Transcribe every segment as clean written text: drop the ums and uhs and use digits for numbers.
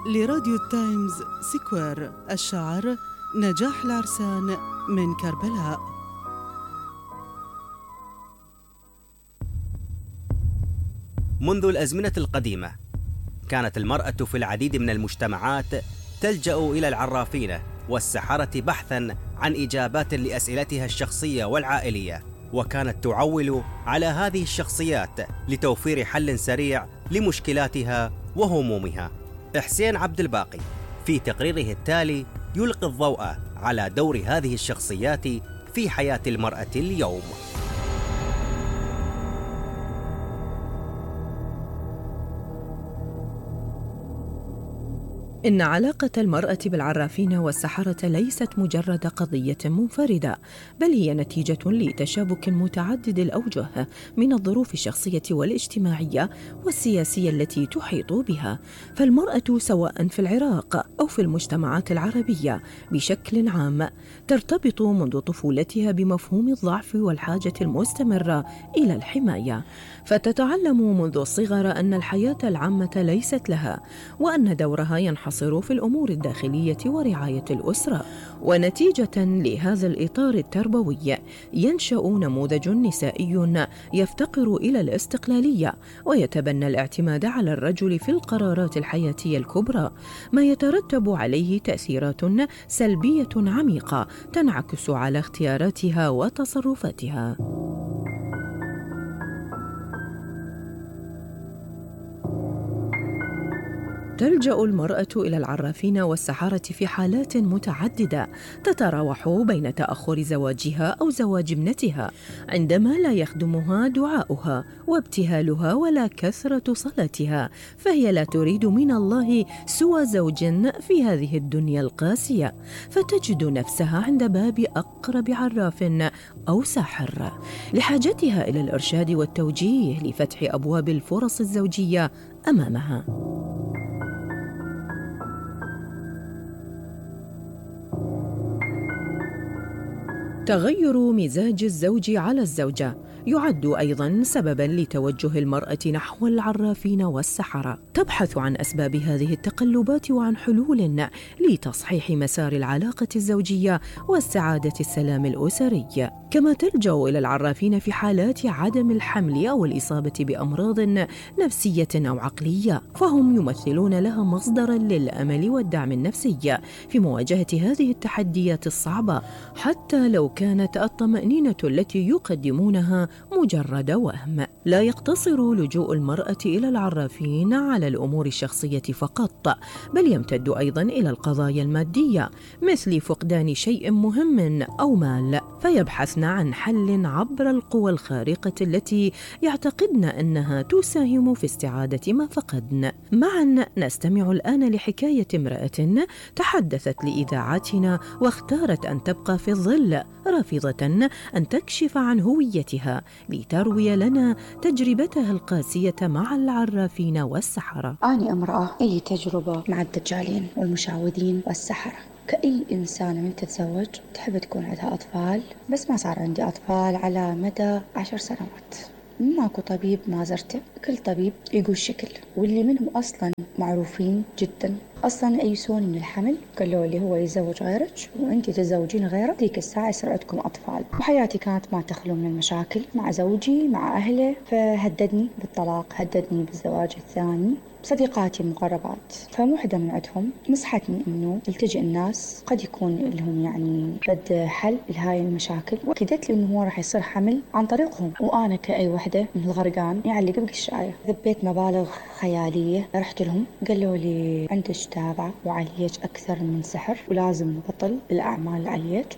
لراديو التايمز سكوير. الشعر نجاح العرسان من كربلاء. منذ الأزمنة القديمة كانت المرأة في العديد من المجتمعات تلجأ إلى العرافين والسحرة بحثاً عن إجابات لأسئلتها الشخصية والعائلية، وكانت تعول على هذه الشخصيات لتوفير حل سريع لمشكلاتها وهمومها. حسين عبد الباقي في تقريره التالي يلقي الضوء على دور هذه الشخصيات في حياة المرأة اليوم. إن علاقة المرأة بالعرافين والسحرة ليست مجرد قضية منفردة، بل هي نتيجة لتشابك متعدد الأوجه من الظروف الشخصية والاجتماعية والسياسية التي تحيط بها. فالمرأة سواء في العراق أو في المجتمعات العربية بشكل عام ترتبط منذ طفولتها بمفهوم الضعف والحاجة المستمرة إلى الحماية، فتتعلم منذ الصغر أن الحياة العامة ليست لها، وأن دورها ينحصر في الأمور الداخلية ورعاية الأسرة. ونتيجة لهذا الإطار التربوي ينشأ نموذج نسائي يفتقر إلى الاستقلالية ويتبنى الاعتماد على الرجل في القرارات الحياتية الكبرى، ما يترتب عليه تأثيرات سلبية عميقة تنعكس على اختياراتها وتصرفاتها. تلجأ المرأة إلى العرافين والسحرة في حالات متعددة تتراوح بين تأخر زواجها أو زواج ابنتها، عندما لا يخدمها دعاؤها وابتهالها ولا كثرة صلاتها، فهي لا تريد من الله سوى زوج في هذه الدنيا القاسية، فتجد نفسها عند باب أقرب عراف أو ساحر لحاجتها إلى الإرشاد والتوجيه لفتح أبواب الفرص الزوجية أمامها. تغير مزاج الزوج على الزوجة يعد أيضاً سبباً لتوجه المرأة نحو العرافين والسحرة. تبحث عن أسباب هذه التقلبات وعن حلول لتصحيح مسار العلاقة الزوجية واستعادة السلام الأسري، كما تلجأ إلى العرافين في حالات عدم الحمل أو الإصابة بأمراض نفسية أو عقلية، فهم يمثلون لها مصدراً للأمل والدعم النفسي في مواجهة هذه التحديات الصعبة، حتى لو كانت الطمأنينة التي يقدمونها مجرد وهم. لا يقتصر لجوء المرأة إلى العرافين على الأمور الشخصية فقط، بل يمتد أيضاً إلى القضايا المادية مثل فقدان شيء مهم أو مال، فيبحثن عن حل عبر القوى الخارقة التي يعتقدن أنها تساهم في استعادة ما فقدن. معاً نستمع الآن لحكاية امرأة تحدثت لإذاعتنا واختارت أن تبقى في الظل، رافضة أن تكشف عن هويتها لتروي لنا تجربتها القاسية مع العرافين والسحرة. أنا امرأة لي تجربة مع الدجالين والمشعوذين والسحرة. كأي إنسانة من تتزوج تحب تكون عندها أطفال، بس ما صار عندي أطفال على مدى 10 سنوات. ماكو طبيب ما زرته، كل طبيب يقول شكل، واللي منهم أصلا معروفين جدا أصلا يأيسون من الحمل، قالوا لي هو يزوج غيرك وأنت تزوجين غيره، ذيك الساعة يصير عندكم أطفال. وحياتي كانت ما تخلو من المشاكل مع زوجي مع أهله، فهددني بالطلاق، هددني بالزواج الثاني. صديقاتي المقربات فموحدة من عندهم نصحتني إنه التجئ الناس قد يكون لهم يعني بد حل لهاي المشاكل، وأكدت لي إنه هو راح يصير حمل عن طريقهم. وأنا كأي وحدة من الغرقان يعلق بقشاية ذبيت مبالغ خيالية. رحت لهم قالوا لي عندك تابعة وعليك أكثر من سحر ولازم نبطل الأعمال اللي عليك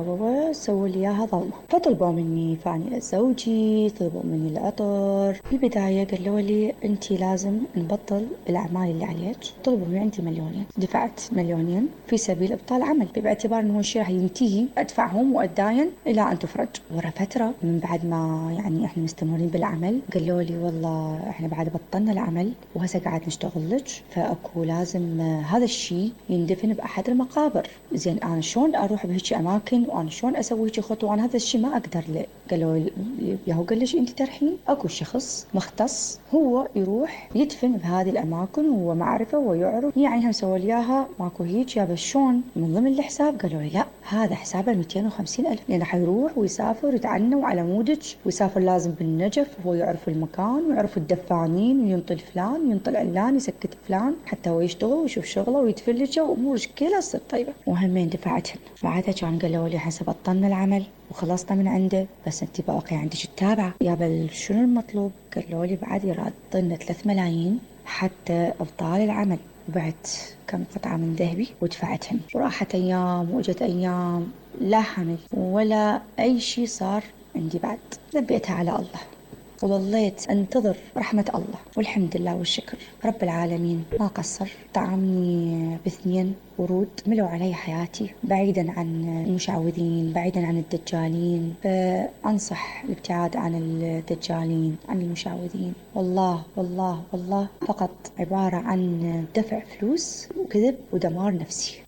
سووا لي إياها ظلمة. فطلبوا مني فاني زوجي، طلبوا مني العطر. في البداية قالوا لي أنتي لازم نبطل الأعمال اللي عليك. طلبوا مني عندي 2,000,000، دفعت 2,000,000 في سبيل إبطال عمل، باعتبار أنه الشيء راح ينتهي أدفعهم وأداين إلى أن تفرج. ورا فترة من بعد ما يعني إحنا مستمرين بالعمل قالوا لي والله إحنا بعد بطلنا العمل وهسه قاعد نشتغل لك، فأكو لازم هذا الشيء يندفن بأحد المقابر. زين أنا شلون أروح بهيك أماكن وأنا شلون أسوي هيك خطوة؟ أنا هذا الشيء ما أقدر قالوا ياهو قال ليش أنت ترحين؟ أكو شخص مختص هو يروح يدفن بهذه الأماكن وهو معرفة ويعرف، يعني هم سووا لياها ماكو هيك يا بس شلون من ضمن الحساب؟ قالوا لي لا هذا حسابه 250,000 لأنه حيروح ويسافر يتعنى على مودج ويسافر لازم بالنجف وهو يعرف المكان ويعرف الدفانين وينطل فلان وينطل علان يسكت فلان حتى هو يشتغل ويشوف شغله ويتفلج وأمور كلها تصير طيبة. وهمين دفعتهن بعدها كان قالوا لي حسب بطلنا العمل وخلصنا من عنده بس انت باقي عندك التابعة يا بل شنو المطلوب؟ قالوا لي بعد يرادنا 3 ملايين حتى ابطال العمل. وبعت كم قطعة من ذهبي ودفعتهن وراحت أيام وأجت أيام لا حمل ولا أي شيء صار عندي. بعد نبيتها على الله وظليت أنتظر رحمة الله والحمد لله والشكر رب العالمين ما قصر. طعمني ب2 ورود ملوا علي حياتي بعيدا عن المشعوذين بعيدا عن الدجالين. فأنصح الابتعاد عن الدجالين عن المشعوذين. والله والله والله فقط عبارة عن دفع فلوس وكذب ودمار نفسي.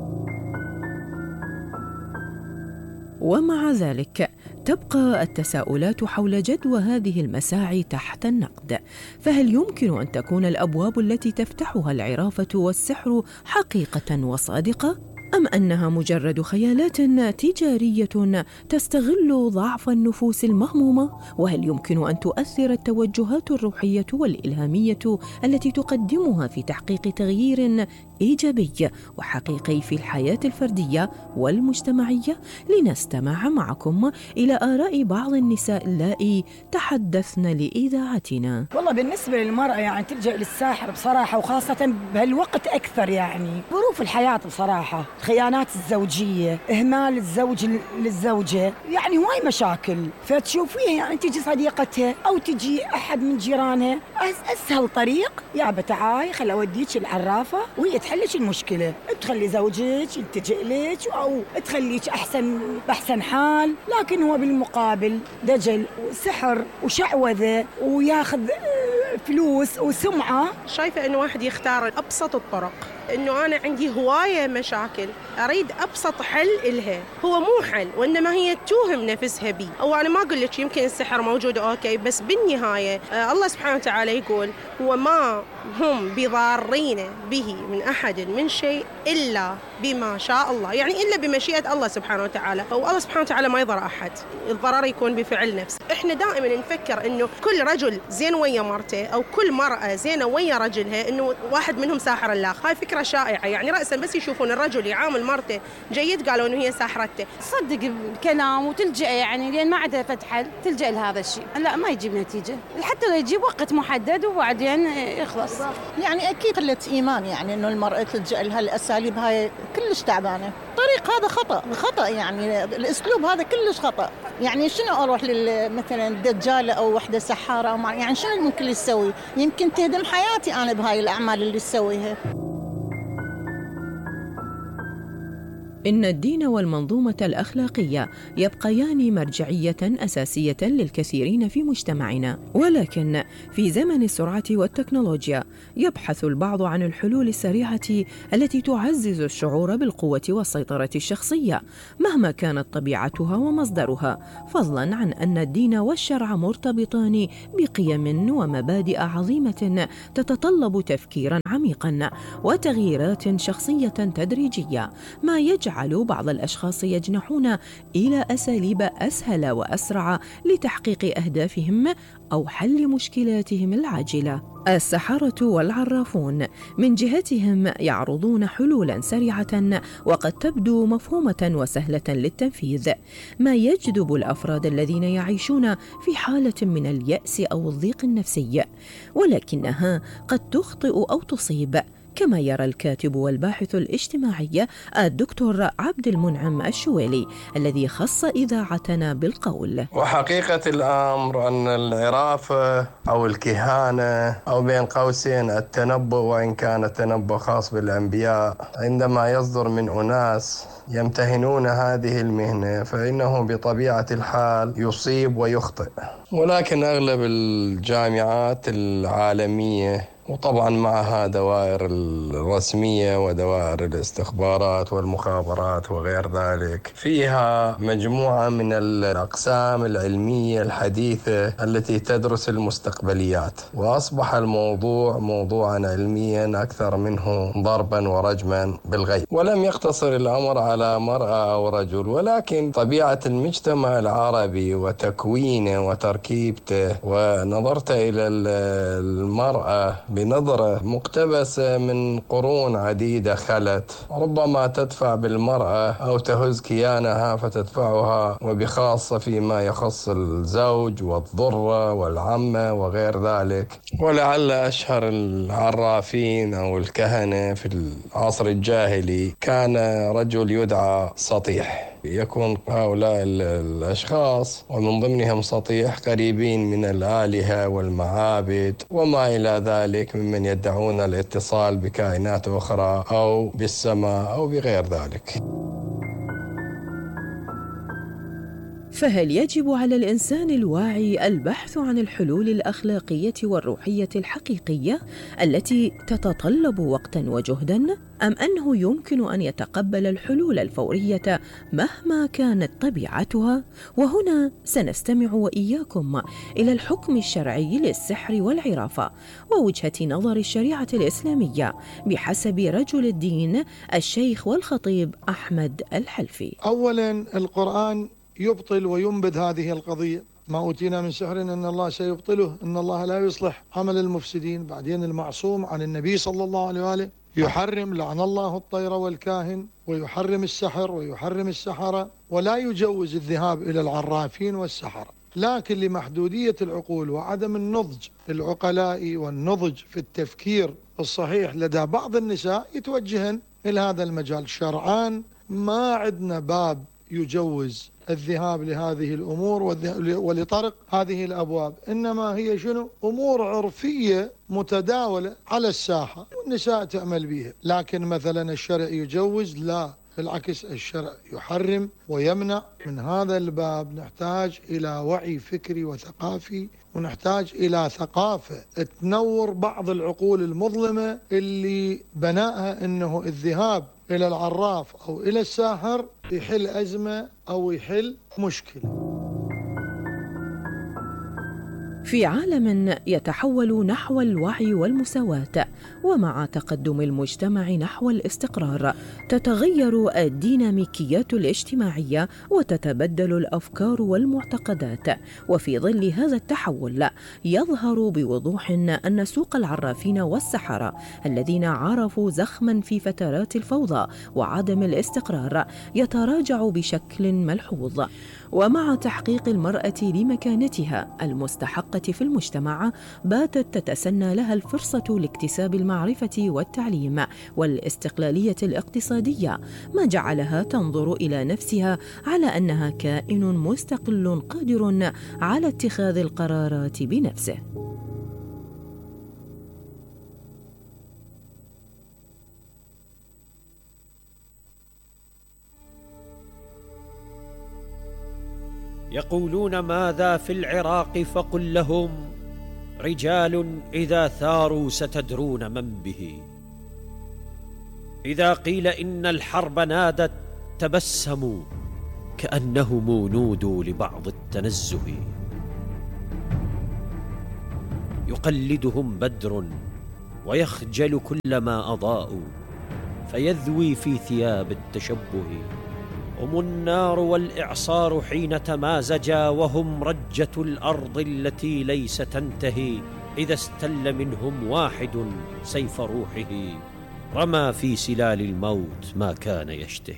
ومع ذلك تبقى التساؤلات حول جدوى هذه المساعي تحت النقد. فهل يمكن أن تكون الأبواب التي تفتحها العرافة والسحر حقيقة وصادقة؟ أم أنها مجرد خيالات تجارية تستغل ضعف النفوس المهمومة؟ وهل يمكن أن تؤثر التوجهات الروحية والإلهامية التي تقدمها في تحقيق تغيير إيجابي وحقيقي في الحياة الفردية والمجتمعية؟ لنستمع معكم إلى آراء بعض النساء اللائي تحدثن لإذاعتنا. والله بالنسبة للمرأة يعني تلجأ للساحر بصراحة، وخاصة بهالوقت أكثر، يعني ظروف الحياة بصراحة، خيانات الزوجية، إهمال الزوج للزوجة، يعني هواي مشاكل. فتشوفيها يعني تجي صديقتها أو تجي أحد من جيرانها، أسهل طريق يا بتعاي خل أوديك العرافة وهي تحلش المشكلة، تخلي زوجك يلتجئ لك أو تخليك بأحسن حال. لكن هو بالمقابل دجل وسحر وشعوذة وياخذ فلوس وسمعة. شايفة إنه واحد يختار أبسط الطرق، إنه أنا عندي هواية مشاكل أريد أبسط حل إلها، هو مو حل وإنما هي توهم نفسها بي. أو أنا ما أقول لك يمكن السحر موجود أوكي، بس بالنهاية الله سبحانه وتعالى يقول هو ما هم بضارين به من أحد من شيء إلا بما شاء الله، يعني إلا بمشيئة الله سبحانه وتعالى. والله سبحانه وتعالى ما يضر أحد، الضرر يكون بفعل نفس. إحنا دائما نفكر إنه كل رجل زين ويا مرته أو كل مرأة زينة ويا رجلها، إنه واحد منهم ساحر الآخر. هاي فكرة شائعة، يعني رأسا بس يشوفون الرجل يعامل مرته جيد قالوا إنه هي ساحرته. تصدق الكلام وتلجأ يعني لين ما عندها فتح تلجأ لهذا الشيء، لا ما يجيب نتيجة، حتى لو يجيب وقت محدد وبعدين يخلص. يعني أكيد قلة إيمان، يعني إنه المرأة تلجأ لها الأساليب هاي كلش تعبانة. الطريق هذا خطأ، يعني الأسلوب هذا كلش خطأ. يعني شنو أروح مثلا دجالة أو وحدة سحارة أو يعني شنو ممكن يسوي؟ يمكن تهدم حياتي أنا بهاي الأعمال اللي تسويها. إن الدين والمنظومة الأخلاقية يبقيان مرجعية أساسية للكثيرين في مجتمعنا، ولكن في زمن السرعة والتكنولوجيا يبحث البعض عن الحلول السريعة التي تعزز الشعور بالقوة والسيطرة الشخصية مهما كانت طبيعتها ومصدرها، فضلاً عن أن الدين والشرع مرتبطان بقيم ومبادئ عظيمة تتطلب تفكيراً عميقاً وتغييرات شخصية تدريجية، ما يجعل بعض الأشخاص يجنحون إلى أساليب أسهل وأسرع لتحقيق أهدافهم أو حل مشكلاتهم العاجلة. السحرة والعرافون من جهتهم يعرضون حلولاً سريعة وقد تبدو مفهومة وسهلة للتنفيذ، ما يجذب الأفراد الذين يعيشون في حالة من اليأس أو الضيق النفسي، ولكنها قد تخطئ أو تصيب، كما يرى الكاتب والباحث الاجتماعي الدكتور عبد المنعم الشويلي الذي خص إذاعتنا بالقول: وحقيقة الأمر أن العرافة أو الكهانة أو بين قوسين التنبؤ، وإن كان التنبؤ خاص بالأنبياء، عندما يصدر من أناس يمتهنون هذه المهنة فإنه بطبيعة الحال يصيب ويخطئ. ولكن أغلب الجامعات العالمية وطبعا معها دوائر الرسمية ودوائر الاستخبارات والمخابرات وغير ذلك. فيها مجموعة من الأقسام العلمية الحديثة التي تدرس المستقبليات، وأصبح الموضوع موضوعا علميا أكثر منه ضربا ورجما بالغيب. ولم يقتصر الأمر على مرأة أو رجل، ولكن طبيعة المجتمع العربي وتكوينه وتركيبته، ونظرت إلى المرأة بنظرة مقتبسة من قرون عديدة خلت، ربما تدفع بالمرأة أو تهز كيانها فتدفعها، وبخاصة فيما يخص الزوج والضرة والعمة وغير ذلك. ولعل أشهر العرافين أو الكهنة في العصر الجاهلي كان رجل يدعى سطيح. يكون هؤلاء الأشخاص ومن ضمنهم سطيح قريبين من الآلهة والمعابد وما إلى ذلك، ممن يدعون الاتصال بكائنات أخرى أو بالسماء أو بغير ذلك. فهل يجب على الإنسان الواعي البحث عن الحلول الأخلاقية والروحية الحقيقية التي تتطلب وقتاً وجهداً؟ أم أنه يمكن أن يتقبل الحلول الفورية مهما كانت طبيعتها؟ وهنا سنستمع وإياكم إلى الحكم الشرعي للسحر والعرافة ووجهة نظر الشريعة الإسلامية بحسب رجل الدين الشيخ والخطيب أحمد الحلفي. أولاً القرآن يبطل وينبذ هذه القضية. ما أوتينا من سحر إن الله سيبطله، إن الله لا يصلح عمل المفسدين. بعدين المعصوم عن النبي صلى الله عليه وآله يحرم لعن الله الطير والكاهن، ويحرم السحر ويحرم السحرة، ولا يجوز الذهاب إلى العرافين والسحرة. لكن لمحدودية العقول وعدم النضج العقلائي والنضج في التفكير الصحيح لدى بعض النساء يتوجهن إلى هذا المجال. شرعان ما عندنا باب يجوز الذهاب لهذه الأمور ولطرق هذه الأبواب، إنما هي شنو؟ أمور عرفية متداولة على الساحة والنساء تعمل بها. لكن مثلا الشرع يجوز؟ لا، بالعكس الشرع يحرم ويمنع. من هذا الباب نحتاج إلى وعي فكري وثقافي، ونحتاج إلى ثقافة تنور بعض العقول المظلمة اللي بناءها إنه الذهاب إلى العراف أو إلى الساحر يحل أزمة أو يحل مشكلة. في عالم يتحول نحو الوعي والمساواة، ومع تقدم المجتمع نحو الاستقرار، تتغير الديناميكيات الاجتماعية وتتبدل الأفكار والمعتقدات. وفي ظل هذا التحول يظهر بوضوح أن سوق العرافين والسحرة الذين عرفوا زخما في فترات الفوضى وعدم الاستقرار يتراجع بشكل ملحوظ. ومع تحقيق المرأة لمكانتها المستحقة في المجتمع، باتت تتسنى لها الفرصة لاكتساب المعرفة والتعليم والاستقلالية الاقتصادية، ما جعلها تنظر إلى نفسها على أنها كائن مستقل قادر على اتخاذ القرارات بنفسه. يقولون ماذا في العراق فقل لهم رجال إذا ثاروا ستدرون من به. إذا قيل إن الحرب نادت تبسموا كأنهم نودوا لبعض التنزه. يقلدهم بدر ويخجل كلما أضاءوا فيذوي في ثياب التشبه. هم النار والإعصار حين تمازجا، وهم رجة الأرض التي ليس تنتهي. إذا استل منهم واحد سيف روحه رمى في سلال الموت ما كان يشتهي.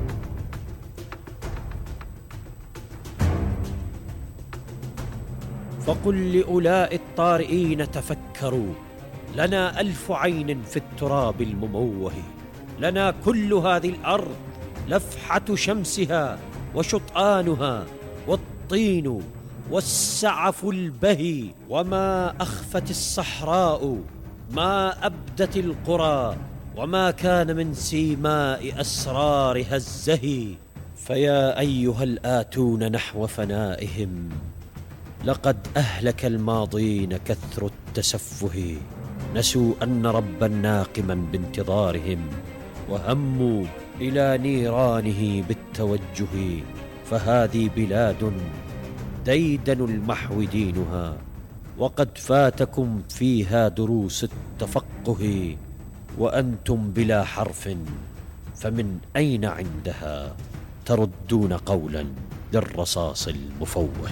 فقل لأولاء الطارئين تفكروا، لنا 1000 عين في التراب المموه. لنا كل هذه الأرض لفحة شمسها وشطآنها والطين والسعف البهي. وما أخفت الصحراء ما أبدت القرى، وما كان من سيماء أسرارها الزهي. فيا أيها الآتون نحو فنائهم، لقد أهلك الماضين كثر التسفه. نسوا أن ربا ناقما بانتظارهم، وهموا إلى نيرانه بالتوجه. فهذه بلاد ديدن المحو دينها، وقد فاتكم فيها دروس التفقه، وأنتم بلا حرف، فمن أين عندها تردون قولا للرصاص المفوه؟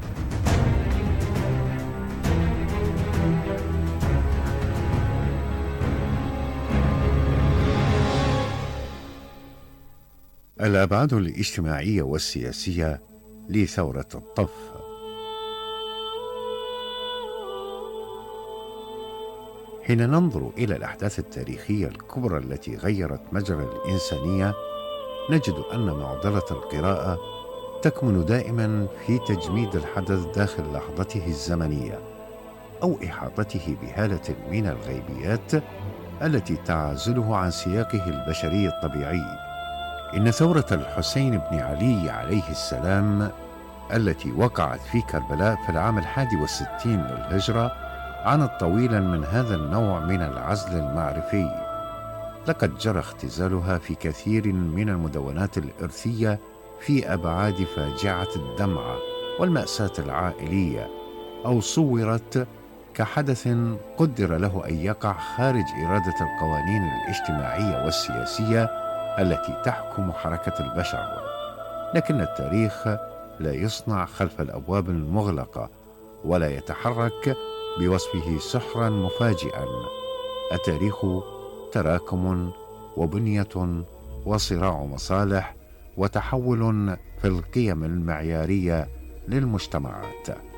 الأبعاد الاجتماعية والسياسية لثورة الطف. حين ننظر إلى الأحداث التاريخية الكبرى التي غيرت مجرى الإنسانية، نجد أن معضلة القراءة تكمن دائما في تجميد الحدث داخل لحظته الزمنية، أو إحاطته بهالة من الغيبيات التي تعزله عن سياقه البشري الطبيعي. إن ثورة الحسين بن علي عليه السلام التي وقعت في كربلاء في العام 61 للهجرة عانت طويلا من هذا النوع من العزل المعرفي. لقد جرى اختزالها في كثير من المدونات الإرثية في أبعاد فاجعة الدمعة والمأساة العائلية، أو صورت كحدث قدر له أن يقع خارج إرادة القوانين الاجتماعية والسياسية التي تحكم حركة البشر. لكن التاريخ لا يصنع خلف الأبواب المغلقة، ولا يتحرك بوصفه سحرا مفاجئا. التاريخ تراكم وبنية وصراع مصالح وتحول في القيم المعيارية للمجتمعات.